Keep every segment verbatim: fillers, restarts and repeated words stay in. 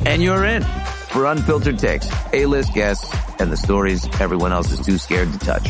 and you're in for Unfiltered Takes, A-list guests, and the stories everyone else is too scared to touch.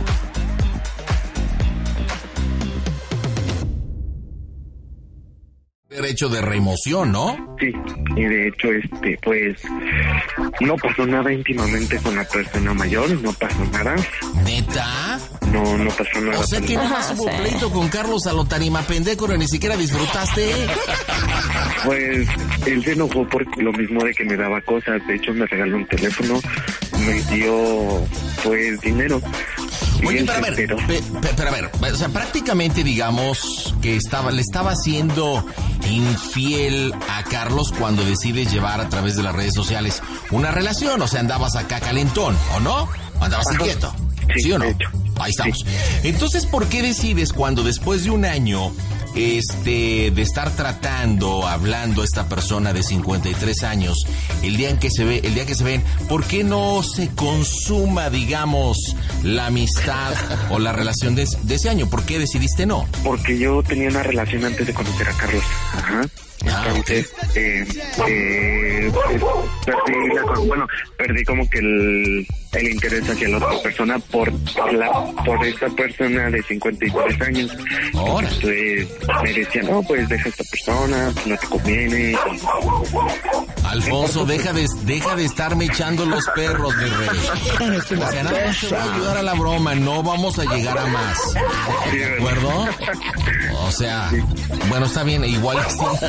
Derecho de remoción, ¿no? Sí, y de hecho, este, pues, no pasó nada íntimamente con la persona mayor, no pasó nada. ¿Neta? No, no pasó nada. O sea que no más hubo pleito con Carlos a lo tarima pendejo, ni siquiera disfrutaste. Pues, él se enojó por lo mismo de que me daba cosas, de hecho me regaló un teléfono, me dio, pues, dinero. Oye, pero a ver, pe, pe, pero a ver, o sea, prácticamente digamos que estaba, le estaba siendo infiel a Carlos cuando decides llevar a través de las redes sociales una relación, o sea, andabas acá calentón, ¿o no? ¿Andabas inquieto? Sí, ¿Sí o no? De hecho. Ahí estamos. Sí. Entonces, ¿por qué decides cuando después de un año este de estar tratando, hablando a esta persona de cincuenta y tres años, el día en que se ve, el día que se ven, ¿por qué no se consuma, digamos, la amistad o la relación de, de ese año? ¿Por qué decidiste no? Porque yo tenía una relación antes de conocer a Carlos. Ajá. Ah, Entonces, okay. eh, eh, pues, perdí la, bueno, perdí como que el, el interés hacia la otra persona por, por la, por esta persona de cincuenta y tres años. Ahora. Entonces, me decía, no, pues deja a esta persona, no te conviene. Alfonso, deja de, deja de estarme echando los perros, mi rey. O sea, nada más te voy a ayudar a la broma, no vamos a llegar a más. Sí, ¿De acuerdo? O sea, bueno, está bien, igual sí.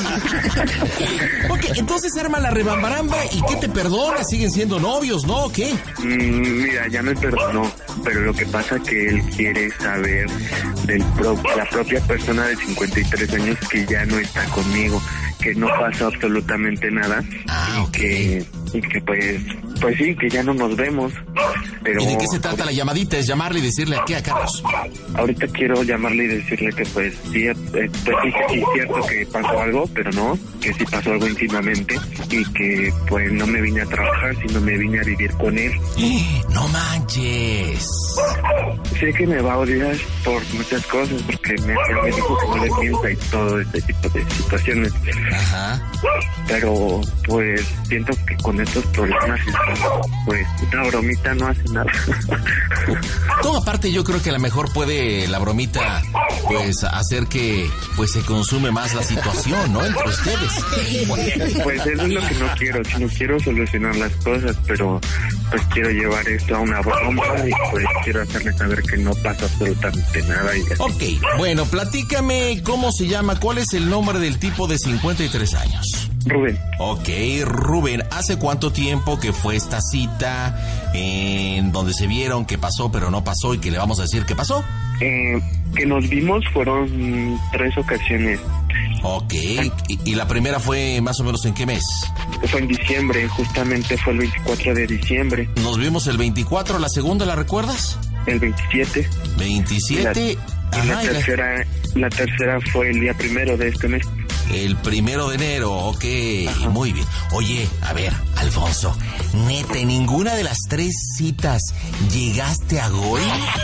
Ok, entonces arma la rebambaramba y ¿qué te perdona? ¿Siguen siendo novios, no? ¿O qué? Mm, mira, ya me perdonó, pero lo que pasa es que él quiere saber del pro, la propia persona de cincuenta y tres años que ya no está conmigo, que no pasó absolutamente nada. Ah, ok. Y que, y que pues, pues sí, que ya no nos vemos. Pero ¿Y de qué se trata la llamadita? ¿Es llamarle y decirle a qué, a Carlos? ahorita quiero llamarle y decirle que pues sí, eh, pues sí, sí es cierto que pasó algo, pero no, que sí pasó algo íntimamente y que pues no me vine a trabajar, sino me vine a vivir con él. ¡No manches! Sé que me va a odiar por muchas cosas, porque me, me dijo que no le mienta y todo este tipo de situaciones. Ajá. Pero pues siento que con estos problemas, pues una bromita no hace nada. Todo aparte, yo creo que a lo mejor puede la bromita pues hacer que pues se consume más la situación, ¿no? Entre ustedes. Pues eso es lo que no quiero, no quiero solucionar las cosas, pero pues quiero llevar esto a una broma y pues quiero hacerle saber que no pasa absolutamente nada. Y así. Ok, bueno, platícame cómo se llama, cuál es el nombre del tipo de cincuenta y tres años. Rubén. Ok, Rubén, ¿hace cuánto tiempo que fue esta cita en donde se vieron que pasó pero no pasó y que le vamos a decir que pasó? Eh, que nos vimos fueron tres ocasiones. Ok, ¿Y, ¿y la primera fue más o menos en qué mes? Fue en diciembre, justamente fue el veinticuatro de diciembre. Nos vimos el veinticuatro, ¿la segunda la recuerdas? El veintisiete. veintisiete. Y la, y Ajá, la y la- tercera, la tercera fue el día primero de este mes. El primero de enero, ok, Ajá. Muy bien. Oye, a ver, Alfonso, neta, ¿en ninguna de las tres citas llegaste a gol?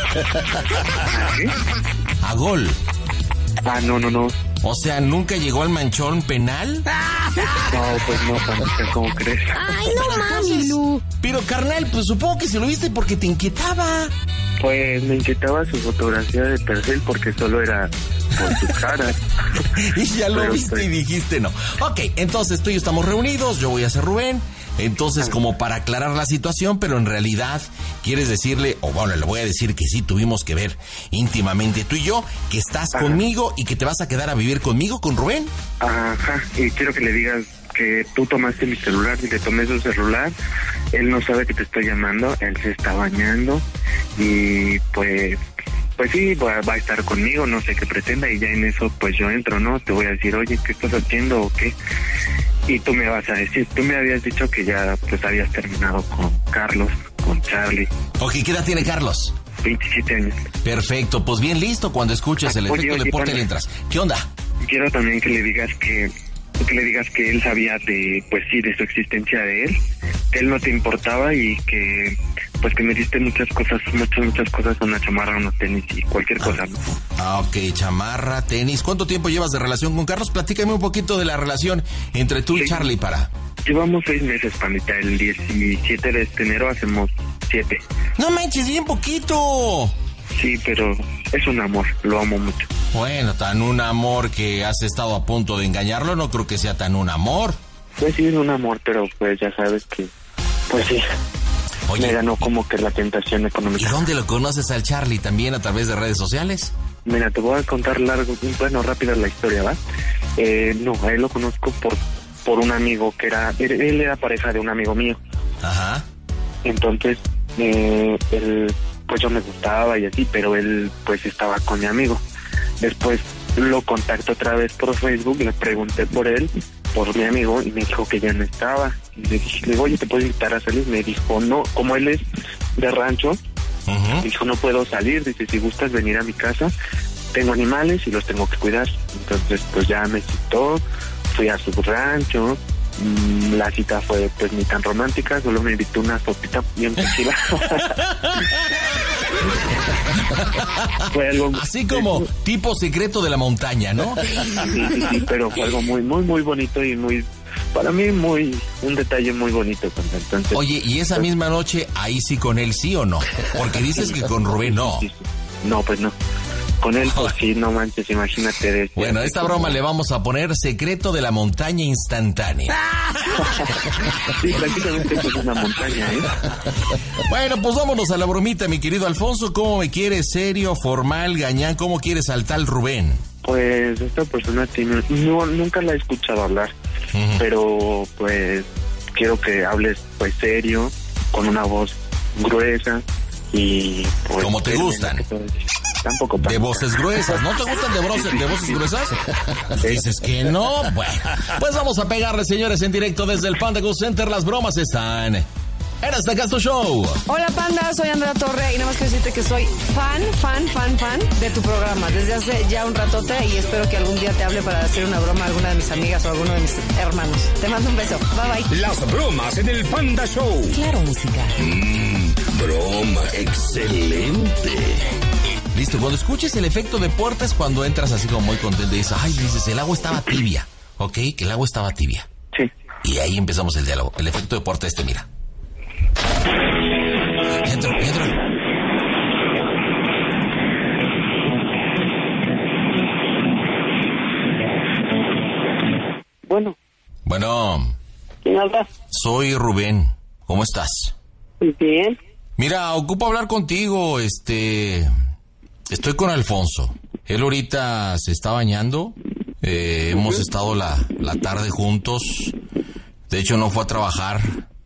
¿Qué? A gol. Ah, no, no, no. O sea, ¿nunca llegó al manchón penal? No, pues no, Panica, ¿cómo crees? Ay, no mames, Lu. Pero, carnal, pues supongo que se lo viste porque te inquietaba. Pues me inquietaba su fotografía de perfil porque solo era por su cara. Y ya lo Pero, viste pues, y dijiste no. Ok, entonces tú y yo estamos reunidos, yo voy a ser Rubén. Entonces, como para aclarar la situación, pero en realidad quieres decirle, o bueno, le voy a decir que sí tuvimos que ver íntimamente tú y yo, que estás Ajá. conmigo y que te vas a quedar a vivir conmigo, con Rubén. Ajá, y quiero que le digas que tú tomaste mi celular y le tomé su celular. Él no sabe que te estoy llamando, él se está bañando y pues... Pues sí, va, va a estar conmigo, no sé qué pretenda, y ya en eso pues yo entro, ¿no? Te voy a decir, oye, ¿qué estás haciendo o qué? Y tú me vas a decir, tú me habías dicho que ya pues habías terminado con Carlos, con Charlie. Ok, ¿qué edad tiene Carlos? veintisiete años. Perfecto, pues bien listo, cuando escuches el Oye, efecto oye, deporte padre. le entras. ¿Qué onda? Quiero también que le digas que que le digas que él sabía de, pues sí, de su existencia de él, que él no te importaba y que, pues que me diste muchas cosas, muchas, muchas cosas, una chamarra, unos tenis y cualquier cosa, ¿no? Ah, ok, chamarra, tenis. ¿Cuánto tiempo llevas de relación con Carlos? Platícame un poquito de la relación entre tú y Sí. Charlie para... Llevamos seis meses, pandita. El diecisiete de este enero hacemos siete. No manches, bien poquito. Sí, pero es un amor, lo amo mucho. Bueno, tan un amor que has estado a punto de engañarlo, no creo que sea tan un amor. Pues sí, es un amor, pero pues ya sabes que, pues sí, Oye, me ganó como que la tentación económica. ¿Y dónde lo conoces al Charlie? ¿También a través de redes sociales? Mira, te voy a contar largo, bueno, rápida la historia, ¿va? Eh, no, a él lo conozco por, por un amigo que era, él, él era pareja de un amigo mío. Ajá. Entonces, eh, él, pues yo me gustaba y así, pero él pues estaba con mi amigo. Después lo contacto otra vez por Facebook, le pregunté por él, por mi amigo, y me dijo que ya no estaba. Y le dije, le digo, oye, ¿te puedo invitar a salir? Me dijo, no, como él es de rancho, Uh-huh. dijo, no puedo salir, dice, si gustas venir a mi casa, tengo animales y los tengo que cuidar. Entonces, pues ya me citó, fui a su rancho. La cita fue pues ni tan romántica, solo me invitó una sopita bien tranquila. Fue algo así como eso, tipo secreto de la montaña, ¿no? sí, sí, sí, pero fue algo muy, muy, muy bonito y muy, para mí muy, un detalle muy bonito. Entonces, oye, ¿y esa pues, misma noche ahí sí con él sí o no? Porque dices que con Rubén no. sí, sí. No, pues no. Con él, pues sí, no manches, imagínate. De este, bueno, esta broma le vamos a poner secreto de la montaña instantánea. Sí, prácticamente es una montaña, ¿eh? Bueno, pues vámonos a la bromita, mi querido Alfonso. ¿Cómo me quieres? ¿Serio, formal, gañán? ¿Cómo quieres al tal Rubén? Pues esta persona tiene, no, nunca la he escuchado hablar, uh-huh. pero pues quiero que hables pues serio, con una voz gruesa y pues... ¿Cómo te gustan? Tampoco. De voces gruesas. ¿No te gustan de, voces, de voces gruesas? Sí. Dices que no. Bueno, pues vamos a pegarle, señores, en directo desde el Panda Go Center. Las bromas están en este Casto Show. Hola, Panda, soy Andrea Torre y nada más quiero decirte que soy fan, fan, fan, fan de tu programa desde hace ya un ratote y espero que algún día te hable para hacer una broma a alguna de mis amigas o a alguno de mis hermanos. Te mando un beso. Bye, bye. Las bromas en el Panda Show. Claro, música. Mmm, broma. Excelente. Listo, cuando escuches el efecto de puerta es cuando entras así como muy contento y dices, ay, dices, el agua estaba tibia, ¿ok? Que el agua estaba tibia. Sí. Y ahí empezamos el diálogo. El efecto de puerta este, mira. Entra, entra. Bueno. Bueno. ¿Quién habla? Soy Rubén. ¿Cómo estás? Bien. Mira, ocupo hablar contigo, este... Estoy con Alfonso. Él ahorita se está bañando. Eh, uh-huh. Hemos estado la, la tarde juntos. De hecho, no fue a trabajar.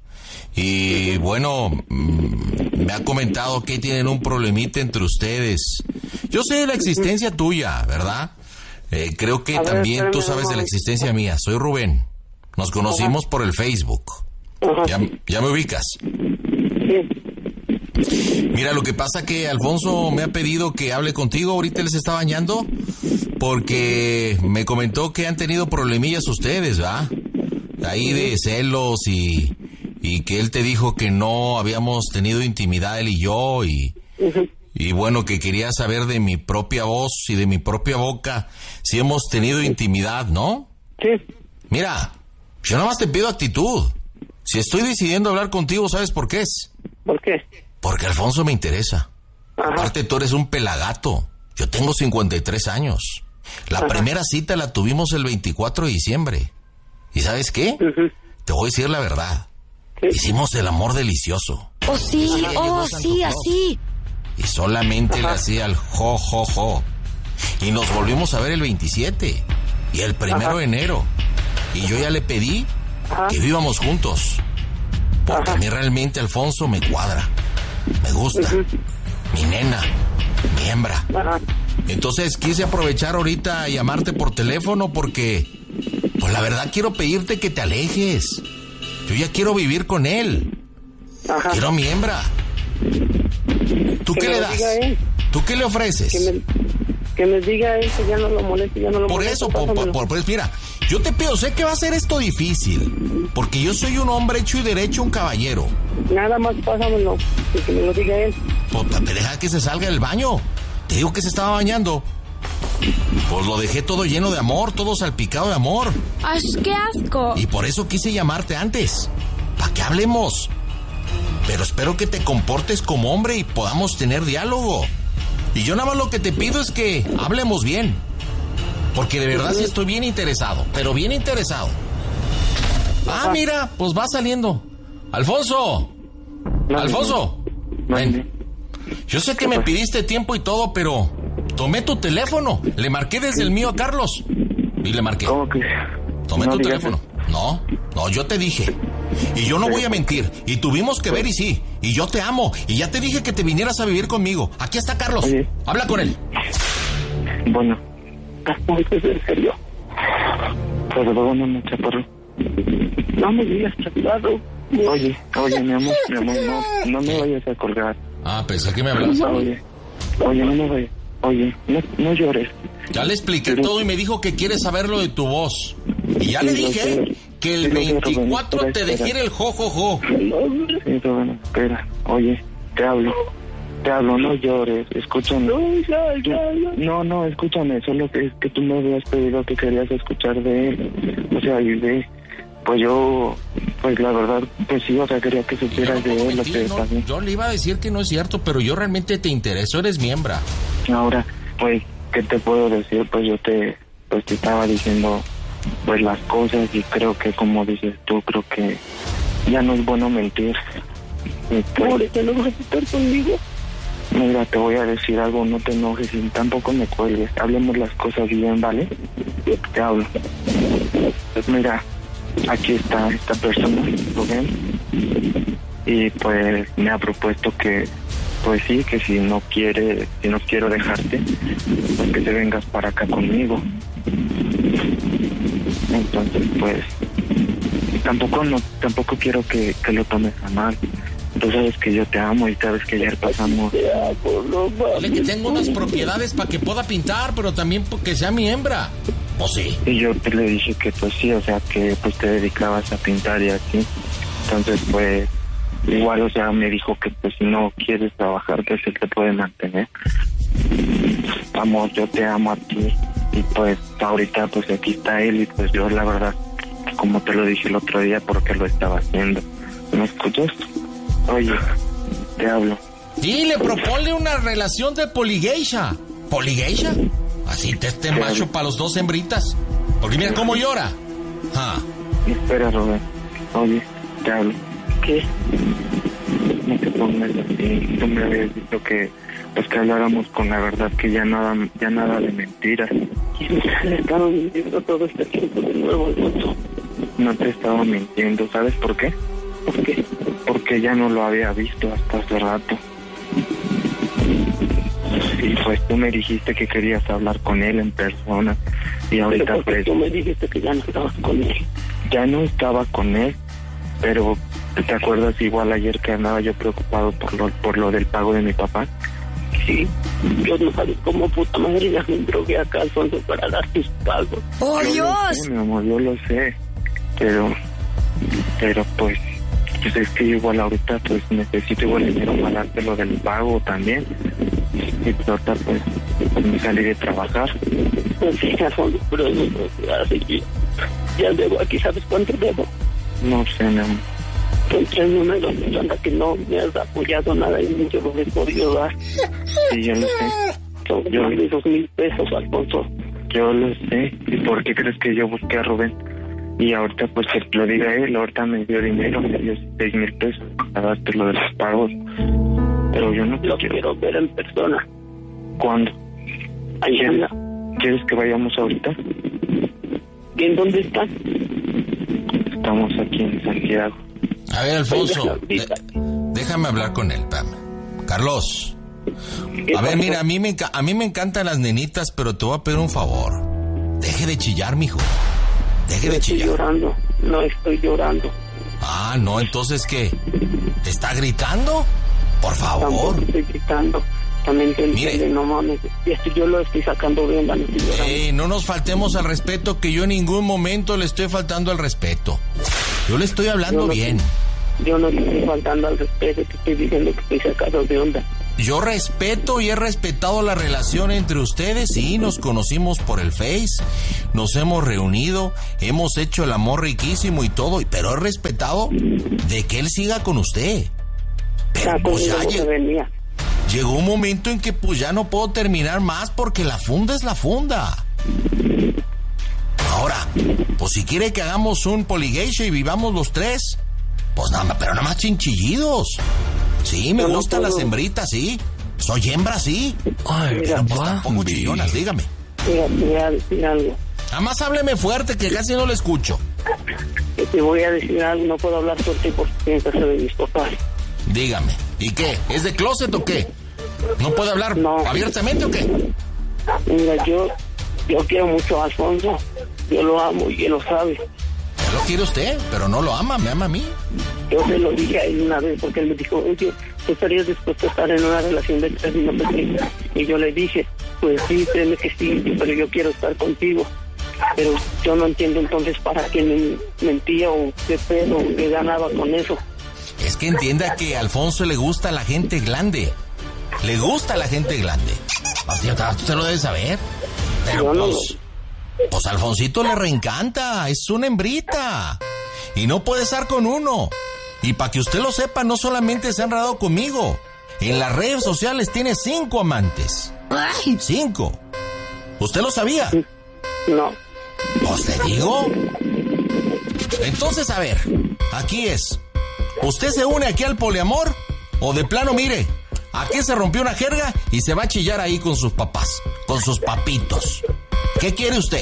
Y uh-huh. bueno, mmm, me ha comentado que tienen un problemita entre ustedes. Yo sé de la existencia uh-huh. tuya, ¿verdad? Eh, creo que a también ver, tú sabes de la existencia mía. Soy Rubén. Nos conocimos uh-huh. por el Facebook. Uh-huh. ¿Ya, ¿Ya me ubicas? Sí. Mira, lo que pasa que Alfonso me ha pedido que hable contigo, ahorita él se está bañando, porque me comentó que han tenido problemillas ustedes, ¿va? Ahí de celos y, y que él te dijo que no habíamos tenido intimidad él y yo y, y bueno, que quería saber de mi propia voz y de mi propia boca si hemos tenido intimidad, ¿no? Sí. Mira, yo nada más te pido actitud. Si estoy decidiendo hablar contigo, ¿sabes por qué es? ¿Por qué? Porque Alfonso me interesa. Ajá. Aparte, tú eres un pelagato. Yo tengo cincuenta y tres años. La Ajá. primera cita la tuvimos el veinticuatro de diciembre. ¿Y sabes qué? Uh-huh. Te voy a decir la verdad. ¿Sí? Hicimos el amor delicioso. Oh, sí, oh, sí, así. Y solamente Ajá. le hacía el jo, jo, jo. Y nos volvimos a ver el veintisiete. Y el primero Ajá. de enero. Y yo ya le pedí Ajá. que vivamos juntos. Porque Ajá. a mí realmente Alfonso me cuadra. Me gusta. Uh-huh. Mi nena. Mi hembra. Uh-huh. Entonces quise aprovechar ahorita y llamarte por teléfono porque, pues la verdad quiero pedirte que te alejes. Yo ya quiero vivir con él. Uh-huh. Quiero mi hembra. ¿Tú que qué le das? ¿Tú qué le ofreces? Que me, que me diga él que ya no lo moleste, ya no lo Por moleste, eso, por, por, por, pues mira, yo te pido, sé que va a ser esto difícil, porque yo soy un hombre hecho y derecho, un caballero. Nada más pásamelo, que me lo diga él. Puta, te deja que se salga del baño. Te digo que se estaba bañando. Pues lo dejé todo lleno de amor, todo salpicado de amor. ¡Ay, qué asco! Y por eso quise llamarte antes, para que hablemos. Pero espero que te comportes como hombre y podamos tener diálogo. Y yo nada más lo que te pido es que hablemos bien. Porque de verdad sí estoy bien interesado, pero bien interesado. Ah, mira, pues va saliendo. Alfonso. Alfonso. Ven. Yo sé que me pidiste tiempo y todo, pero tomé tu teléfono. Le marqué desde el mío a Carlos. Y le marqué. ¿Cómo que? Tomé No tu digas teléfono. No, no, yo te dije. Y yo no voy a mentir. Y tuvimos que ver y sí. Y yo te amo. Y ya te dije que te vinieras a vivir conmigo. Aquí está Carlos. Oye. Habla con él. Bueno. ¿Es en serio? Perdóname, chaparro. No me digas, chaparro. Oye, oye, mi amor, mi amor, no, no me vayas a colgar. Ah, pensé que me hablabas. Oye, oye, no me vayas. Oye, no, no llores. Ya le expliqué Pero- todo y me dijo que quiere saberlo de tu voz. Y ya le Sí, lo dije sé. que el Sí, lo sé, Rubén, veinticuatro espera, te espera. dejé el jojojo. Sí, Rubén, espera. Oye, te hablo. Te hablo, no llores, escúchame. No, ya, ya, ya. No, no, escúchame, solo que es que tú me habías pedido que querías escuchar de él. O sea, y de... Pues yo, pues la verdad, pues sí, o sea, quería que supieras de él lo Sí, que no, pasó. yo le iba a decir que no es cierto, pero yo realmente te intereso, eres miembro. Ahora, pues, ¿qué te puedo decir? Pues yo te, pues te estaba diciendo, pues las cosas y creo que como dices tú, creo que ya no es bueno mentir. Y pues, ¿te no vas a estar conmigo? Mira, te voy a decir algo, no te enojes y tampoco me cuelgues. Hablemos las cosas bien, ¿vale? Te hablo. Pues mira, aquí está esta persona, ¿lo ven? Y pues me ha propuesto que, pues sí, que si no quiere, si no quiero dejarte, pues que te vengas para acá conmigo. Entonces, pues, tampoco no, tampoco quiero que, que lo tomes a mal. Tú sabes que yo te amo y sabes que ayer pasamos... Dile que tengo unas propiedades para que pueda pintar, pero también porque sea mi hembra. ¿O sí? Y yo te le dije que pues sí, o sea, que pues te dedicabas a pintar y así. Entonces, pues, igual, o sea, me dijo que pues si no quieres trabajar, que se te puede mantener. Amor, yo te amo a ti. Y pues, ahorita, pues aquí está él y pues yo, la verdad, como te lo dije el otro día, porque lo estaba haciendo. ¿Me escuchas? Oye, te hablo. Dile, proponle una relación de poligeisha. ¿Poligeisha? Así te esté macho para los dos hembritas. Porque mira cómo llora. Ah. Espera, Robert. Oye, te hablo. ¿Qué? No te pongas así. Tú me habías dicho que, pues que habláramos con la verdad, que ya nada, ya nada de mentiras. Le estaba mintiendo todo este tiempo de nuevo, ¿no? No te estaba mintiendo, ¿sabes por qué? ¿Por qué? Porque ya no lo había visto hasta hace rato. Y pues tú me dijiste que querías hablar con él en persona. Y ahorita pues... tú me dijiste que ya no estabas con él. Ya no estaba con él, pero ¿te acuerdas igual ayer que andaba yo preocupado por lo, por lo del pago de mi papá? Sí, yo no sabes cómo puta madre ya me drogué acá, Alfonso, para dar tus pagos. ¡Oh, Yo Dios! lo sé, mi amor, yo lo sé, pero, pero pues, pues es que igual ahorita pues necesito igual dinero para darte lo del pago también. Y pues ahorita pues, pues me salí de trabajar. Sí, Alfonso, pero así que ya debo aquí, ¿sabes cuánto debo? No sé, mi amor. Son tres números, anda que no me has apoyado nada y yo no me he podido dar. Sí, yo lo sé. Son yo más de dos mil pesos, Alfonso. Yo lo sé. ¿Y por qué crees que yo busqué a Rubén? Y ahorita, pues, que lo diga él, ahorita me dio dinero, me dio seis mil pesos para darte lo de los pagos. Pero yo no lo quiero, quiero ver en persona. ¿Cuándo? ¿Quieres, ¿Quieres que vayamos ahorita? ¿Y en dónde están? Estamos aquí en Santiago. A ver, Alfonso, de, déjame hablar con él, Pam. Carlos. A ver, mira, a mí, me, a mí me encantan las nenitas, pero te voy a pedir un favor. Deje de chillar, mijo. Deje de chillar. Estoy llorando, no estoy llorando. Ah, no, entonces, ¿qué? ¿Te está gritando? Por favor. Tampoco estoy gritando. También te entiende, no mames. Y esto yo lo estoy sacando bien, no estoy llorando. Eh, no nos faltemos al respeto, que yo en ningún momento le estoy faltando al respeto. Yo le estoy hablando yo no bien. Estoy, yo no le estoy faltando al respeto, te estoy diciendo que estoy sacado de onda. yo respeto y he respetado la relación entre ustedes. Sí, nos conocimos por el Face, nos hemos reunido, hemos hecho el amor riquísimo y todo, pero he respetado de que él siga con usted. Pero pues ya llegó, llegó un momento en que pues ya no puedo terminar más porque la funda es la funda. Ahora, pues si quiere que hagamos un poligeisha y vivamos los tres, pues nada más, pero nada más chinchillidos. Sí, me gustan las hembritas, sí. Soy hembra, sí. Ay, pero pues tampoco chillonas, dígame. Mira, te voy a decir algo. Nada más hábleme fuerte, que casi no le escucho. Te voy a decir algo, no puedo hablar fuerte porque estoy en casa de mis papás. Dígame, ¿y qué? ¿Es de closet o qué? ¿No puede hablar no. abiertamente o qué? Mira, yo, yo quiero mucho a Alfonso. Yo lo amo y él lo sabe. Él lo quiere usted, pero no lo ama, me ama a mí. Yo se lo dije a él una vez porque él me dijo, oye, ¿tú estarías dispuesto a estar en una relación de tres y no sé? Y yo le dije, pues sí, créeme que sí, pero yo quiero estar contigo. Pero yo no entiendo entonces para qué me mentía o qué pedo, o qué ganaba con eso. Es que entienda que a Alfonso le gusta la gente grande. Le gusta la gente grande. Usted lo debe saber. Pero no, pues, no. pues a Alfonsito le reencanta. Es una hembrita. Y no puede estar con uno. Y para que usted lo sepa, no solamente se ha enredado conmigo. En las redes sociales tiene cinco amantes. ¡Ay! Cinco. ¿Usted lo sabía? No. Pues le digo. Entonces, a ver, aquí es. ¿Usted se une aquí al poliamor? O de plano, mire, aquí se rompió una jerga y se va a chillar ahí con sus papás, con sus papitos. ¿Qué quiere usted?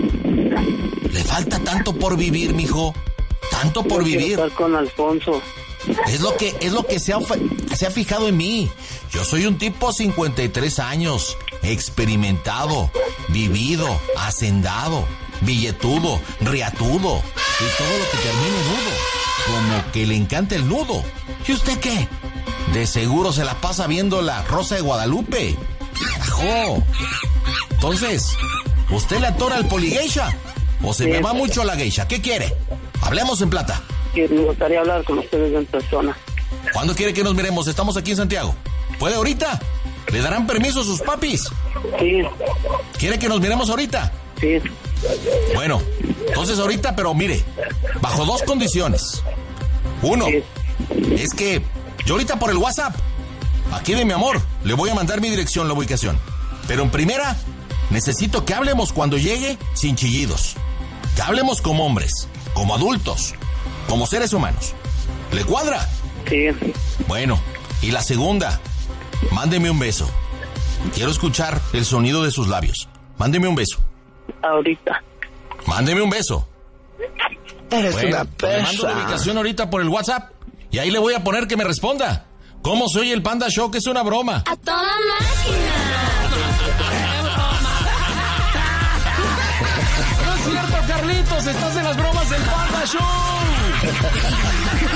Le falta tanto por vivir, mijo. Tanto por Yo vivir. Quiero estar con Alfonso. Es lo que, es lo que se ha, se ha fijado en mí. Yo soy un tipo cincuenta y tres años, experimentado, vivido, hacendado, billetudo, riatudo y todo lo que termine en nudo. Como que le encanta el nudo. ¿Y usted qué? De seguro se la pasa viendo La Rosa de Guadalupe. ¡Ajo! Entonces, ¿usted le atora al poligeisha? ¿O se sí, me va mucho a la geisha? ¿Qué quiere? Hablemos en plata. Sí, me gustaría hablar con ustedes en persona. ¿Cuándo quiere que nos miremos? Estamos aquí en Santiago. ¿Puede ahorita? ¿Le darán permiso a sus papis? Sí. ¿Quiere que nos miremos ahorita? Sí. Bueno, entonces ahorita, pero mire, bajo dos condiciones. Uno, sí. es que yo ahorita por el WhatsApp, aquí de mi amor, le voy a mandar mi dirección, la ubicación. Pero en primera, necesito que hablemos cuando llegue sin chillidos. Que hablemos como hombres, como adultos, como seres humanos. ¿Le cuadra? Sí. Bueno, y la segunda, mándeme un beso. Quiero escuchar el sonido de sus labios. Mándeme un beso. Ahorita. Mándeme un beso. Eres bueno, una perra. Le mando la ubicación ahorita por el WhatsApp y ahí le voy a poner que me responda. ¿Cómo soy el Panda Show? Que es una broma. ¡A toda máquina! No es cierto, Carlitos. Estás en las bromas del Panda Show.